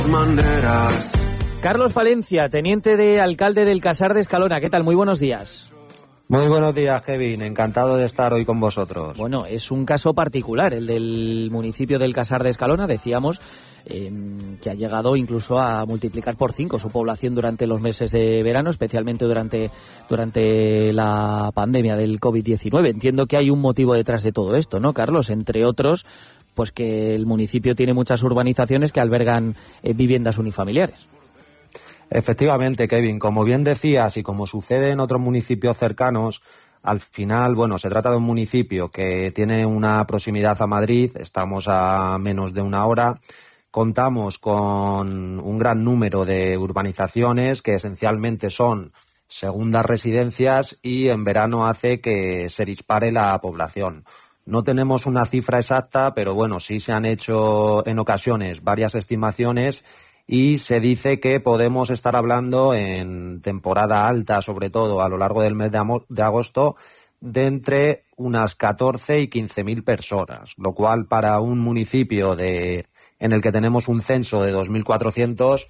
Banderas. Carlos Palencia, teniente de alcalde del Casar de Escalona. ¿Qué tal? Muy buenos días. Muy buenos días, Kevin. Encantado de estar hoy con vosotros. Bueno, es un caso particular, el del municipio del Casar de Escalona. Decíamos que ha llegado incluso a multiplicar por 5 su población durante los meses de verano, especialmente durante la pandemia del COVID-19. Entiendo que hay un motivo detrás de todo esto, ¿no, Carlos? Entre otros, pues que el municipio tiene muchas urbanizaciones que albergan viviendas unifamiliares. Efectivamente, Kevin, como bien decías y como sucede en otros municipios cercanos, al final, bueno, se trata de un municipio que tiene una proximidad a Madrid, estamos a menos de una hora, contamos con un gran número de urbanizaciones que esencialmente son segundas residencias y en verano hace que se dispare la población. No tenemos una cifra exacta, pero bueno, sí se han hecho en ocasiones varias estimaciones y se dice que podemos estar hablando en temporada alta, sobre todo a lo largo del mes de agosto, de entre unas 14 y 15.000 personas, lo cual para un municipio en el que tenemos un censo de 2.400,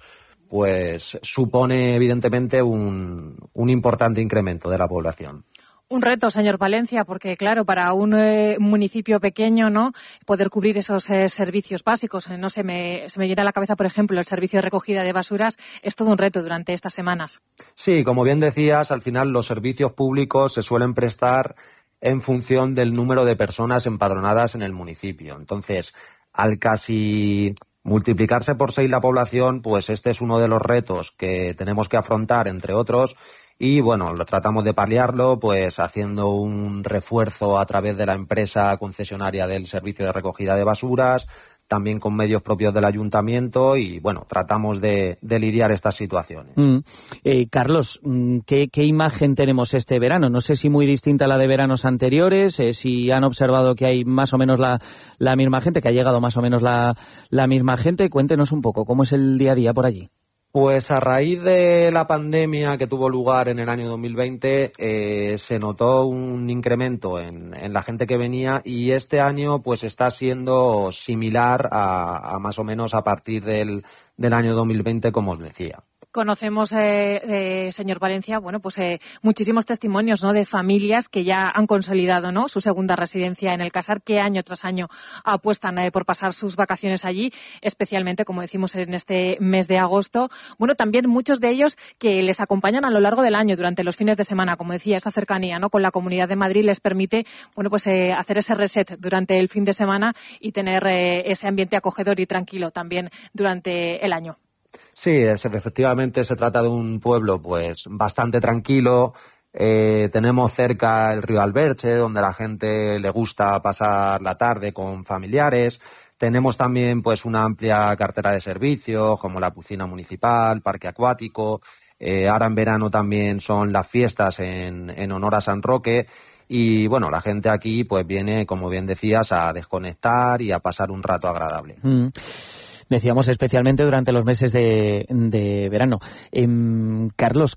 pues supone evidentemente un importante incremento de la población. Un reto, señor Palencia, porque claro, para un municipio pequeño, ¿no?, poder cubrir esos servicios básicos. No se me viene a la cabeza, por ejemplo, el servicio de recogida de basuras. Es todo un reto durante estas semanas. Sí, como bien decías, al final los servicios públicos se suelen prestar en función del número de personas empadronadas en el municipio. Entonces, al casi multiplicarse por 6 la población, pues este es uno de los retos que tenemos que afrontar, entre otros. Y bueno, lo tratamos de paliarlo pues haciendo un refuerzo a través de la empresa concesionaria del servicio de recogida de basuras, también con medios propios del ayuntamiento y bueno, tratamos de lidiar estas situaciones. Carlos, ¿qué imagen tenemos este verano? No sé si muy distinta a la de veranos anteriores, si han observado que hay más o menos la misma gente, que ha llegado más o menos la misma gente. Cuéntenos un poco, ¿cómo es el día a día por allí? Pues a raíz de la pandemia que tuvo lugar en el año 2020 se notó un incremento en la gente que venía y este año pues está siendo similar a más o menos a partir del año 2020, como os decía. Conocemos, señor Palencia, bueno, pues muchísimos testimonios, ¿no?, de familias que ya han consolidado, ¿no?, su segunda residencia en el Casar, que año tras año apuestan por pasar sus vacaciones allí, especialmente, como decimos, en este mes de agosto. Bueno, también muchos de ellos que les acompañan a lo largo del año, durante los fines de semana, como decía, esta cercanía, ¿no?, con la Comunidad de Madrid les permite, bueno, pues hacer ese reset durante el fin de semana y tener ese ambiente acogedor y tranquilo también durante el año. Sí, efectivamente se trata de un pueblo pues bastante tranquilo. Tenemos cerca el río Alberche, donde la gente le gusta pasar la tarde con familiares. Tenemos también pues una amplia cartera de servicios, como la piscina municipal, parque acuático. Ahora en verano también son las fiestas en honor a San Roque. Y bueno, la gente aquí pues viene, como bien decías, a desconectar y a pasar un rato agradable. Decíamos especialmente durante los meses de verano. Carlos,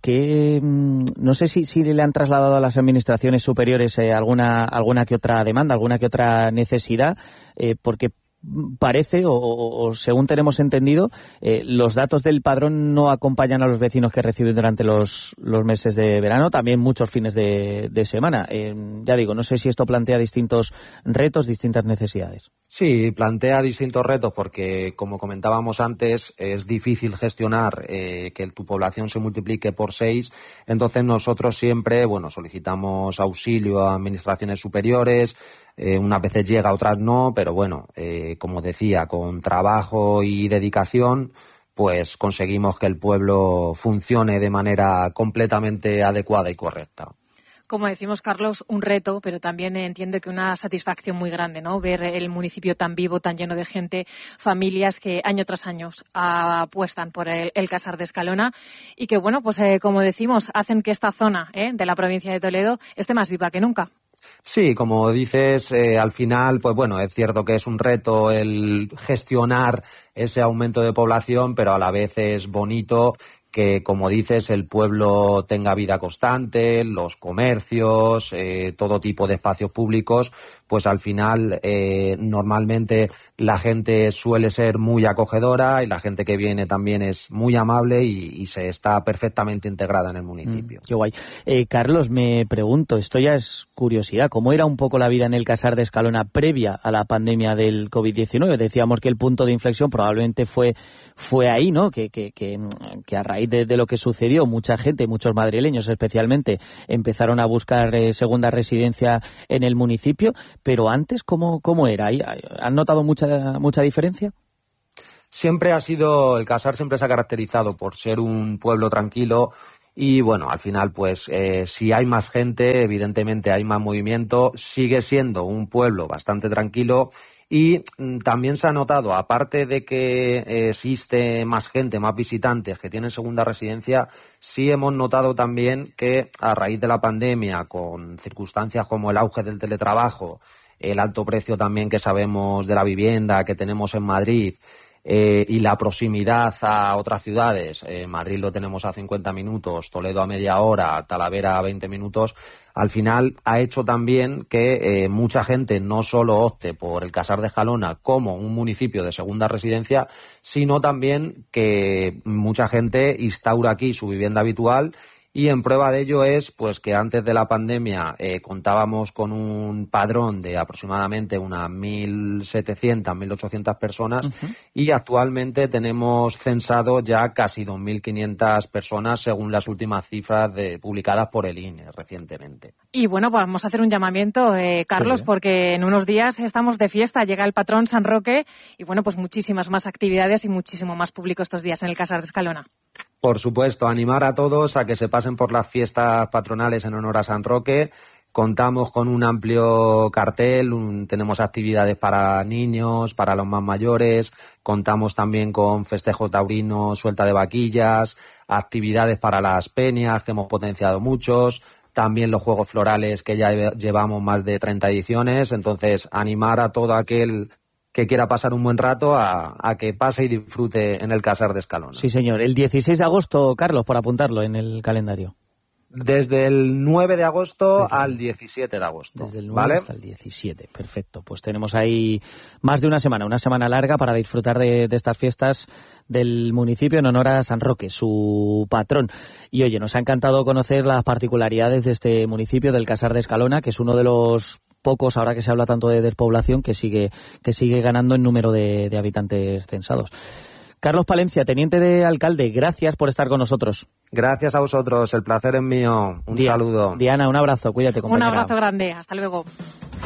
no sé si le han trasladado a las administraciones superiores alguna que otra demanda, alguna que otra necesidad, porque parece, o según tenemos entendido, los datos del padrón no acompañan a los vecinos que reciben durante los meses de verano, también muchos fines de semana. Ya digo, no sé si esto plantea distintos retos, distintas necesidades. Sí, plantea distintos retos porque, como comentábamos antes, es difícil gestionar que tu población se multiplique por 6. Entonces nosotros siempre, bueno, solicitamos auxilio a administraciones superiores. Unas veces llega, otras no, pero bueno, como decía, con trabajo y dedicación, pues conseguimos que el pueblo funcione de manera completamente adecuada y correcta. Como decimos, Carlos, un reto, pero también entiendo que una satisfacción muy grande, ¿no?, ver el municipio tan vivo, tan lleno de gente, familias que año tras año apuestan por el Casar de Escalona y que, bueno, pues como decimos, hacen que esta zona de la provincia de Toledo esté más viva que nunca. Sí, como dices, al final, pues bueno, es cierto que es un reto el gestionar ese aumento de población, pero a la vez es bonito que, como dices, el pueblo tenga vida constante, los comercios, todo tipo de espacios públicos, pues al final normalmente la gente suele ser muy acogedora y la gente que viene también es muy amable y se está perfectamente integrada en el municipio. Qué guay. Carlos, me pregunto, esto ya es curiosidad, ¿cómo era un poco la vida en el Casar de Escalona previa a la pandemia del COVID-19? Decíamos que el punto de inflexión probablemente fue ahí, ¿no? Que a raíz de lo que sucedió, mucha gente, muchos madrileños especialmente, empezaron a buscar segunda residencia en el municipio, pero antes, ¿cómo era? ¿Han notado mucha diferencia? Siempre el Casar siempre se ha caracterizado por ser un pueblo tranquilo y, bueno, al final, pues, si hay más gente, evidentemente hay más movimiento, sigue siendo un pueblo bastante tranquilo. Y también se ha notado, aparte de que existe más gente, más visitantes que tienen segunda residencia, sí hemos notado también que a raíz de la pandemia, con circunstancias como el auge del teletrabajo, el alto precio también que sabemos de la vivienda que tenemos en Madrid, y la proximidad a otras ciudades, Madrid lo tenemos a 50 minutos, Toledo a media hora, Talavera a 20 minutos, al final ha hecho también que mucha gente no solo opte por el Casar de Escalona como un municipio de segunda residencia, sino también que mucha gente instaura aquí su vivienda habitual. Y en prueba de ello es pues que antes de la pandemia contábamos con un padrón de aproximadamente unas 1.700, 1.800 personas, y actualmente tenemos censado ya casi 2.500 personas según las últimas cifras publicadas por el INE recientemente. Y bueno, vamos a hacer un llamamiento, Carlos, sí, porque en unos días estamos de fiesta, llega el patrón San Roque y bueno, pues muchísimas más actividades y muchísimo más público estos días en el Casar de Escalona. Por supuesto, animar a todos a que se pasen por las fiestas patronales en honor a San Roque. Contamos con un amplio cartel, tenemos actividades para niños, para los más mayores, contamos también con festejo taurino, suelta de vaquillas, actividades para las peñas que hemos potenciado muchos, también los juegos florales que ya llevamos más de 30 ediciones, entonces animar a todo aquel que quiera pasar un buen rato a que pase y disfrute en el Casar de Escalona. Sí, señor. El 16 de agosto, Carlos, por apuntarlo en el calendario. Desde el 9 de agosto al 17 de agosto. Desde el 9 hasta el 17, perfecto. Pues tenemos ahí más de una semana larga para disfrutar de estas fiestas del municipio en honor a San Roque, su patrón. Y oye, nos ha encantado conocer las particularidades de este municipio, del Casar de Escalona, que es uno de los pocos, ahora que se habla tanto de despoblación, que sigue ganando en número de habitantes censados. Carlos Palencia, teniente de alcalde, gracias por estar con nosotros. Gracias a vosotros, el placer es mío. Un saludo. Diana, un abrazo, cuídate, compañera. Un abrazo grande, hasta luego.